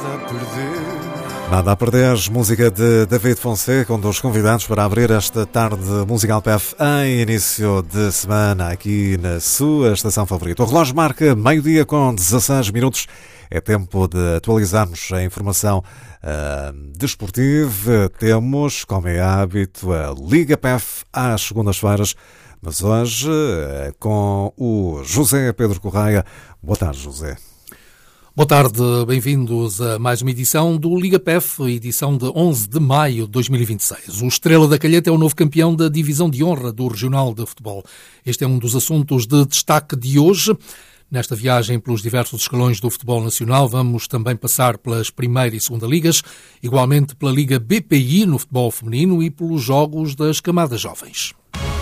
Nada a perder, música de David Fonseca, um dos convidados para abrir esta tarde musical PF em início de semana aqui na sua estação favorita. O relógio marca meio-dia com 16 minutos. É tempo de atualizarmos a informação desportiva. Temos, como é hábito, a Liga PF às segundas-feiras, mas hoje com o José Pedro Correia. Boa tarde, José. Boa tarde, bem-vindos a mais uma edição do Liga PF, edição de 11 de maio de 2026. O Estrela da Calheta é o novo campeão da Divisão de Honra do Regional de Futebol. Este é um dos assuntos de destaque de hoje. Nesta viagem pelos diversos escalões do futebol nacional, vamos também passar pelas Primeira e Segunda Ligas, igualmente pela Liga BPI no futebol feminino e pelos jogos das camadas jovens.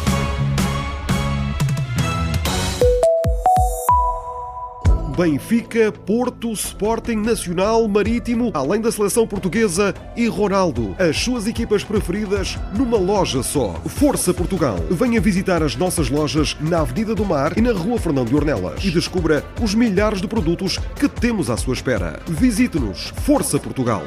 Benfica, Porto, Sporting, Nacional, Marítimo, além da seleção portuguesa e Ronaldo. As suas equipas preferidas numa loja só. Força Portugal. Venha visitar as nossas lojas na Avenida do Mar e na Rua Fernando de Ornelas e descubra os milhares de produtos que temos à sua espera. Visite-nos. Força Portugal.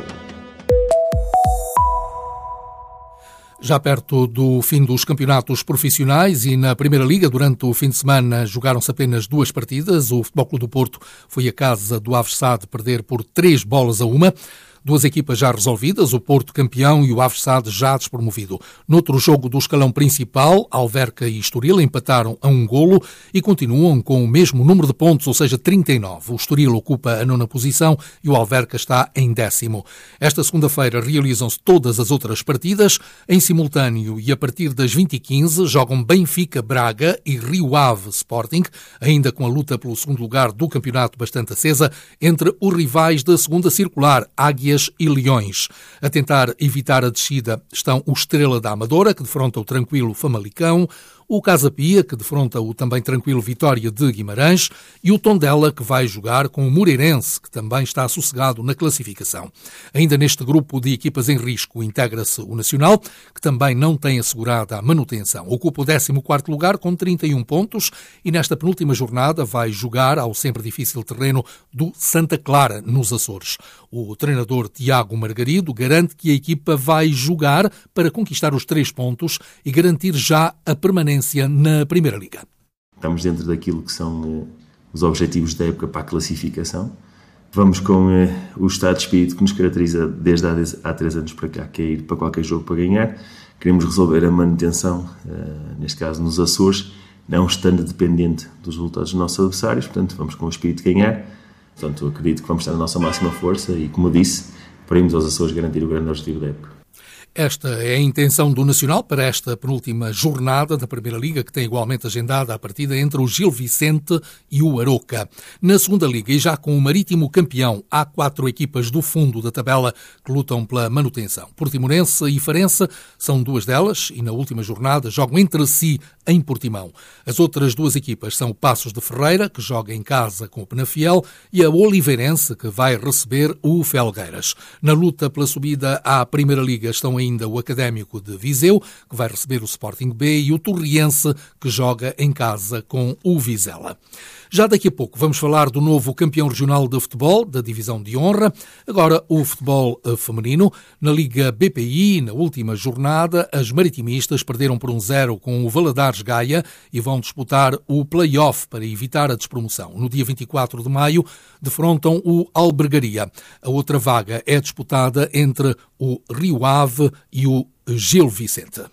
Já perto do fim dos campeonatos profissionais e na Primeira Liga, durante o fim de semana, jogaram-se apenas 2 partidas. O Futebol Clube do Porto foi à casa do Aves Sade perder por 3-1. 2 equipas já resolvidas, o Porto campeão e o Aves Sade já despromovido. Noutro jogo do escalão principal, Alverca e Estoril empataram a 1-1 e continuam com o mesmo número de pontos, ou seja, 39. O Estoril ocupa a 9ª posição e o Alverca está em 10º. Esta segunda-feira realizam-se todas as outras partidas. Em simultâneo e a partir das 20h15 jogam Benfica, Braga e Rio Ave Sporting, ainda com a luta pelo segundo lugar do campeonato bastante acesa entre os rivais da segunda circular, Águia e Leões. A tentar evitar a descida estão o Estrela da Amadora, que defronta o tranquilo Famalicão, o Casa Pia, que defronta o também tranquilo Vitória de Guimarães, e o Tondela, que vai jogar com o Moreirense, que também está sossegado na classificação. Ainda neste grupo de equipas em risco integra-se o Nacional, que também não tem assegurada a manutenção. Ocupa o 14º lugar com 31 pontos e nesta penúltima jornada vai jogar ao sempre difícil terreno do Santa Clara, nos Açores. O treinador Tiago Margarido garante que a equipa vai jogar para conquistar os 3 pontos e garantir já a permanência na Primeira Liga. Estamos dentro daquilo que são os objetivos da época para a classificação. Vamos com o estado de espírito que nos caracteriza desde há 3 anos para cá, que é ir para qualquer jogo para ganhar. Queremos resolver a manutenção, neste caso nos Açores, não estando dependente dos resultados dos nossos adversários, portanto vamos com o espírito de ganhar. Portanto, acredito que vamos estar na nossa máxima força e, como disse, para irmos aos Açores garantir o grande objetivo da época. Esta é a intenção do Nacional para esta penúltima jornada da Primeira Liga, que tem igualmente agendada a partida entre o Gil Vicente e o Aroca. Na Segunda Liga, e já com o Marítimo campeão, há 4 equipas do fundo da tabela que lutam pela manutenção. Portimonense e Farense são 2 delas e na última jornada jogam entre si em Portimão. As outras 2 equipas são o Passos de Ferreira, que joga em casa com o Penafiel, e a Oliveirense, que vai receber o Felgueiras. Na luta pela subida à Primeira Liga estão ainda o Académico de Viseu, que vai receber o Sporting B, e o Torriense, que joga em casa com o Vizela. Já daqui a pouco vamos falar do novo campeão regional de futebol, da Divisão de Honra. Agora o futebol feminino. Na Liga BPI, na última jornada, as maritimistas perderam por 1-0 com o Valadares Gaia e vão disputar o play-off para evitar a despromoção. No dia 24 de maio, defrontam o Albergaria. A outra vaga é disputada entre o Rio Ave e o Gil Vicente.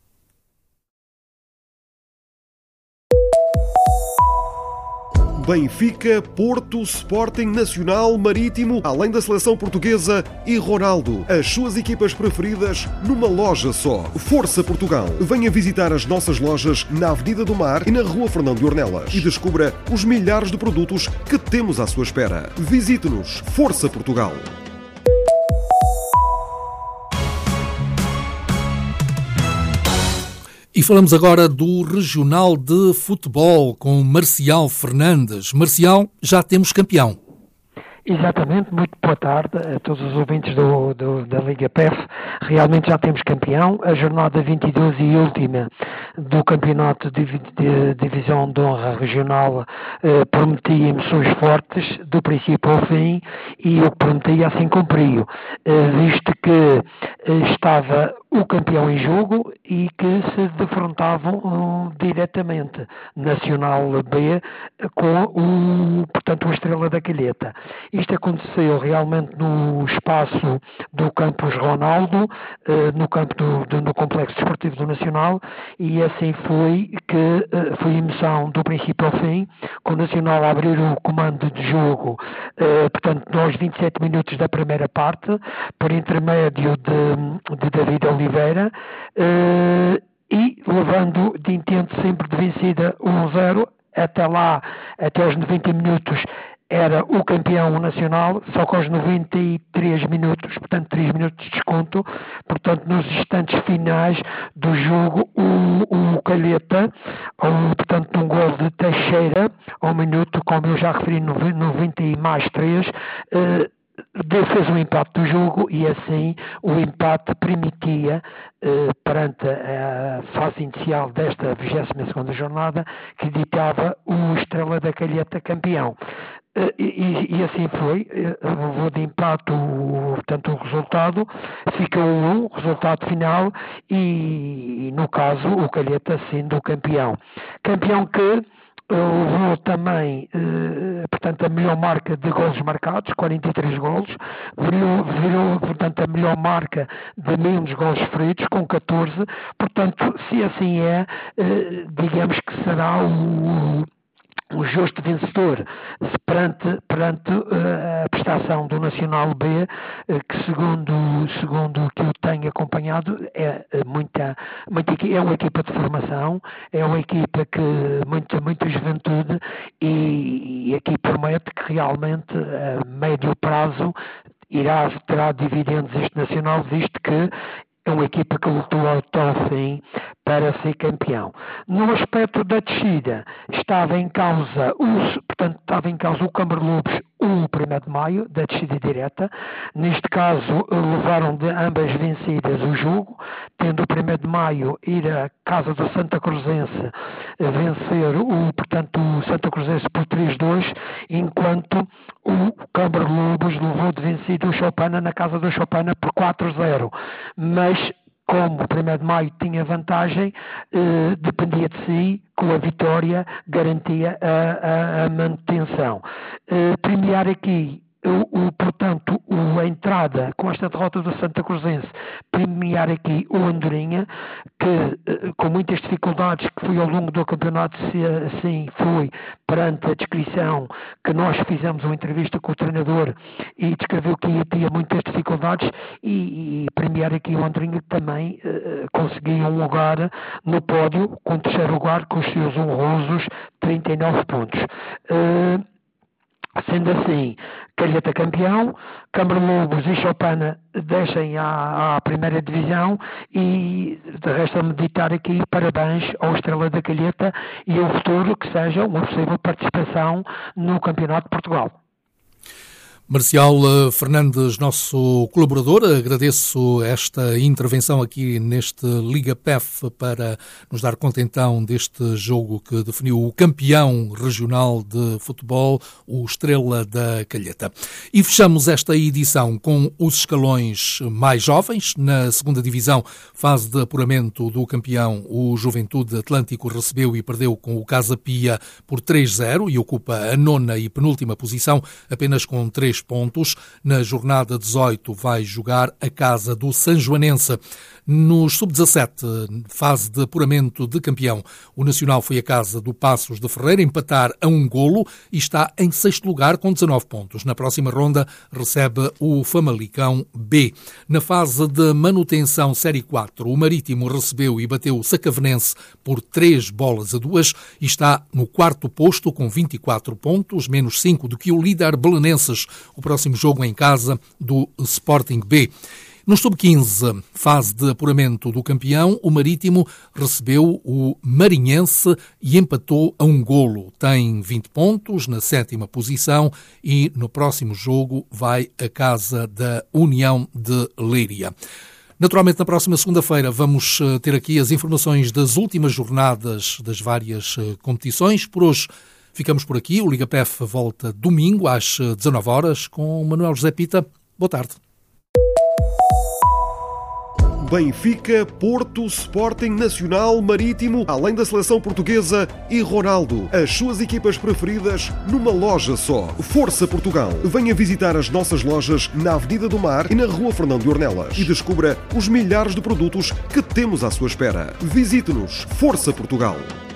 Benfica, Porto, Sporting, Nacional, Marítimo, além da seleção portuguesa e Ronaldo. As suas equipas preferidas numa loja só. Força Portugal. Venha visitar as nossas lojas na Avenida do Mar e na Rua Fernando de Ornelas e descubra os milhares de produtos que temos à sua espera. Visite-nos. Força Portugal. E falamos agora do Regional de Futebol com Marcial Fernandes. Marcial, já temos campeão. Exatamente, muito boa tarde a todos os ouvintes da Liga PEF. Realmente já temos campeão. A jornada 22 e última do campeonato de Divisão de Honra Regional prometia emoções fortes do princípio ao fim, e o que prometia assim cumpriu, visto que estava o campeão em jogo e que se defrontavam diretamente Nacional B com portanto, o Estrela da Calheta. Isto aconteceu realmente no espaço do Campus Ronaldo, no campo no Complexo Desportivo do Nacional, e assim foi que foi emoção do princípio ao fim, com o Nacional a abrir o comando de jogo, portanto, nos 27 minutos da primeira parte, por intermédio de David Oliveira, e levando de intento sempre de vencida 1-0, até lá, até aos 90 minutos, era o campeão nacional, só que aos 93 minutos, portanto 3 minutos de desconto, portanto nos instantes finais do jogo, o Calheta, portanto num gol de Teixeira, ao minuto, como eu já referi, 90 e mais 3, fez o empate do jogo, e assim o empate permitia, perante a fase inicial desta 22ª jornada, que ditava o Estrela da Calheta campeão. E assim foi, levou de empate portanto, o resultado, ficou 1, resultado final, e no caso o Calheta sendo o campeão. Campeão que levou também, portanto, a melhor marca de golos marcados, 43 golos, virou, portanto, a melhor marca de menos golos feridos, com 14, portanto, se assim é, digamos que será o justo vencedor perante a prestação do Nacional B, que segundo o que eu tenho acompanhado, é uma equipa de formação, é uma equipa que muita juventude, e aqui promete que realmente a médio prazo terá dividendos este Nacional, visto que é uma equipa que lutou até ao fim para ser campeão. No aspecto da descida, estava em causa o Câmara-Lobos, o 1º de Maio, da descida direta. Neste caso, levaram de ambas vencidas o jogo, tendo o 1º de Maio ir à casa do Santa Cruzense vencer o Santa Cruzense por 3-2, enquanto o Câmara-Lobos levou de vencido o Chopana na casa do Chopana por 4-0. Mas como o 1º de Maio tinha vantagem, dependia de si, com a vitória garantia a manutenção. Premiar aqui portanto, a entrada com esta derrota do Santa Cruzense, premiar aqui o Andorinha, que com muitas dificuldades, que foi ao longo do campeonato, se assim foi, perante a descrição que nós fizemos uma entrevista com o treinador, e descreveu que tinha muitas dificuldades, e premiar aqui o Andorinha, que também conseguiu um lugar no pódio, com o 3º lugar, com os seus honrosos 39 pontos. Sendo assim, Calheta campeão, Câmara-Lobos e Chopana descem à primeira divisão, e de resto a meditar aqui parabéns ao Estrela da Calheta e ao futuro que seja uma possível participação no Campeonato de Portugal. Marcial Fernandes, nosso colaborador, agradeço esta intervenção aqui neste Liga PEF para nos dar conta então deste jogo que definiu o campeão regional de futebol, o Estrela da Calheta. E fechamos esta edição com os escalões mais jovens. Na 2ª divisão, fase de apuramento do campeão, o Juventude Atlântico recebeu e perdeu com o Casa Pia por 3-0 e ocupa a 9ª e penúltima posição, apenas com 3 pontos. Na jornada 18 vai jogar a casa do Sanjoanense. Nos sub-17, fase de apuramento de campeão, o Nacional foi a casa do Passos de Ferreira empatar a 1 golo e está em 6º lugar com 19 pontos. Na próxima ronda recebe o Famalicão B. Na fase de manutenção Série 4, o Marítimo recebeu e bateu o Sacavenense por 3-2 e está no 4º posto com 24 pontos, menos 5 do que o líder Belenenses. O próximo jogo em casa do Sporting B. No Sub-15, fase de apuramento do campeão, o Marítimo recebeu o Marinhense e empatou a 1-golo. Tem 20 pontos na 7ª posição e no próximo jogo vai à casa da União de Leiria. Naturalmente, na próxima segunda-feira vamos ter aqui as informações das últimas jornadas das várias competições. Por hoje ficamos por aqui. O Liga PF volta domingo às 19 horas com Manuel José Pita. Boa tarde. Benfica, Porto, Sporting, Nacional, Marítimo, além da seleção portuguesa e Ronaldo. As suas equipas preferidas numa loja só. Força Portugal. Venha visitar as nossas lojas na Avenida do Mar e na Rua Fernão de Ornelas e descubra os milhares de produtos que temos à sua espera. Visite-nos. Força Portugal.